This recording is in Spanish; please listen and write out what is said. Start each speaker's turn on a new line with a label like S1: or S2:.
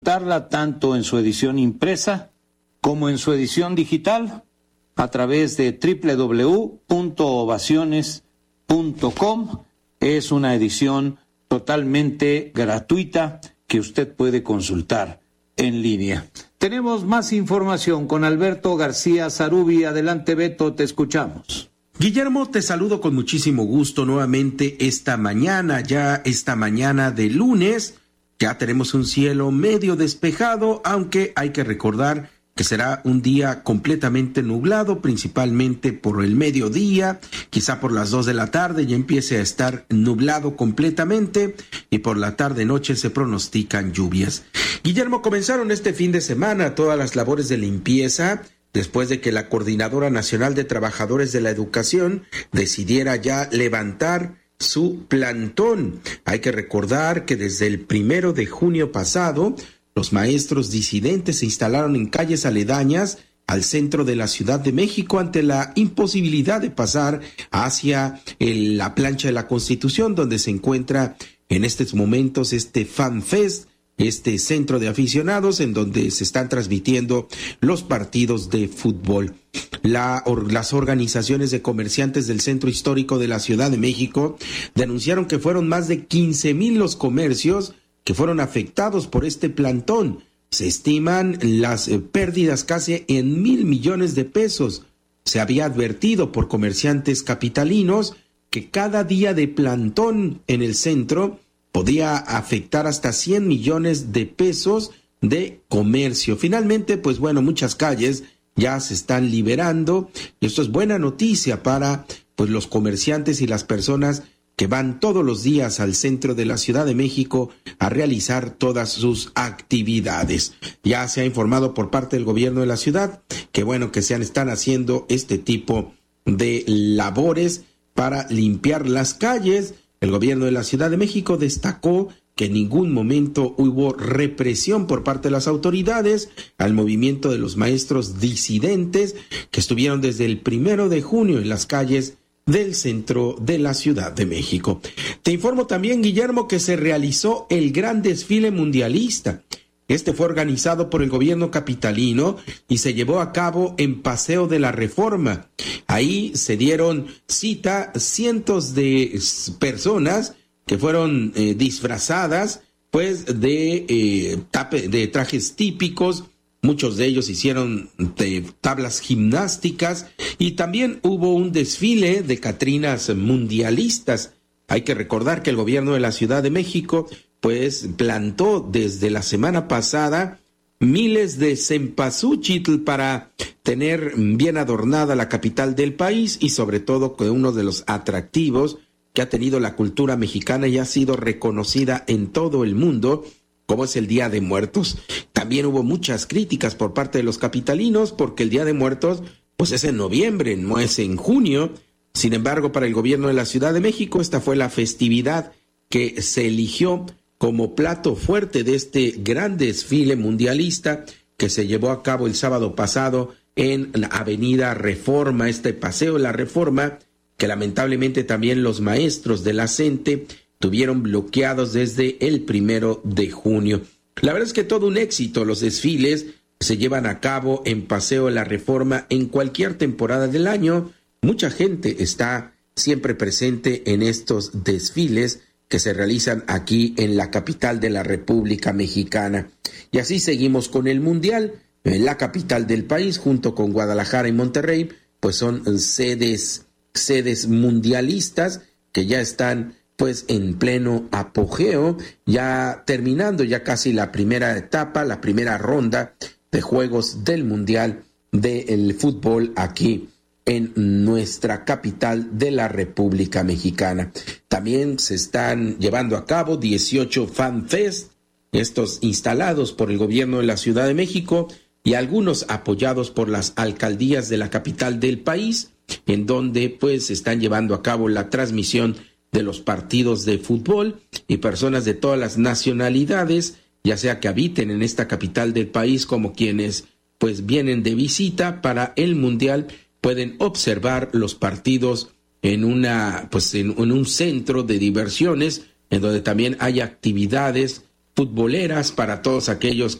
S1: consultarla tanto en su edición impresa como en su edición digital a través de www.ovaciones.com. Es una edición totalmente gratuita que usted puede consultar en línea. Tenemos más información con Alberto García Zarubi. Adelante, Beto, te escuchamos.
S2: Guillermo, te saludo con muchísimo gusto nuevamente esta mañana de lunes. Ya tenemos un cielo medio despejado, aunque hay que recordar que será un día completamente nublado, principalmente por el mediodía, quizá por las 2 de la tarde ya empiece a estar nublado completamente y por la tarde-noche se pronostican lluvias. Guillermo, comenzaron este fin de semana todas las labores de limpieza después de que la Coordinadora Nacional de Trabajadores de la Educación decidiera ya levantar su plantón. Hay que recordar que desde el 1 de junio pasado, los maestros disidentes se instalaron en calles aledañas al centro de la Ciudad de México ante la imposibilidad de pasar hacia la plancha de la Constitución, donde se encuentra en estos momentos este FanFest, este centro de aficionados en donde se están transmitiendo los partidos de fútbol. Las organizaciones de comerciantes del centro histórico de la Ciudad de México denunciaron que fueron más de 15,000 los comercios que fueron afectados por este plantón. Se estiman las pérdidas casi en 1,000 millones de pesos. Se había advertido por comerciantes capitalinos que cada día de plantón en el centro podía afectar hasta 100 millones de pesos de comercio. Finalmente, pues bueno, muchas calles ya se están liberando y esto es buena noticia para pues los comerciantes y las personas que van todos los días al centro de la Ciudad de México a realizar todas sus actividades. Ya se ha informado por parte del gobierno de la ciudad que bueno, que están haciendo este tipo de labores para limpiar las calles. El gobierno de la Ciudad de México destacó que en ningún momento hubo represión por parte de las autoridades al movimiento de los maestros disidentes que estuvieron desde el 1 de junio en las calles del centro de la Ciudad de México. Te informo también, Guillermo, que se realizó el gran desfile mundialista. Este fue organizado por el gobierno capitalino y se llevó a cabo en Paseo de la Reforma. Ahí se dieron cita cientos de personas que fueron disfrazadas pues de trajes típicos. Muchos de ellos hicieron tablas gimnásticas y también hubo un desfile de catrinas mundialistas. Hay que recordar que el gobierno de la Ciudad de México pues plantó desde la semana pasada miles de cempasúchil para tener bien adornada la capital del país y sobre todo que uno de los atractivos que ha tenido la cultura mexicana y ha sido reconocida en todo el mundo, como es el Día de Muertos. También hubo muchas críticas por parte de los capitalinos porque el Día de Muertos pues es en noviembre, no es en junio. Sin embargo, para el gobierno de la Ciudad de México esta fue la festividad que se eligió como plato fuerte de este gran desfile mundialista que se llevó a cabo el sábado pasado en la Avenida Reforma, este Paseo de la Reforma, que lamentablemente también los maestros de la CENTE tuvieron bloqueados desde el 1 de junio. La verdad es que todo un éxito los desfiles se llevan a cabo en Paseo de la Reforma en cualquier temporada del año. Mucha gente está siempre presente en estos desfiles que se realizan aquí en la capital de la República Mexicana. Y así seguimos con el Mundial. En la capital del país, junto con Guadalajara y Monterrey, pues son sedes mundialistas que ya están pues en pleno apogeo, ya terminando ya casi la primera etapa, la primera ronda de juegos del Mundial del fútbol aquí en nuestra capital de la República Mexicana. También se están llevando a cabo 18 FanFest, estos instalados por el gobierno de la Ciudad de México y algunos apoyados por las alcaldías de la capital del país, en donde pues se están llevando a cabo la transmisión de los partidos de fútbol y personas de todas las nacionalidades, ya sea que habiten en esta capital del país como quienes pues vienen de visita para el Mundial, pueden observar los partidos en un centro de diversiones en donde también hay actividades futboleras, para todos aquellos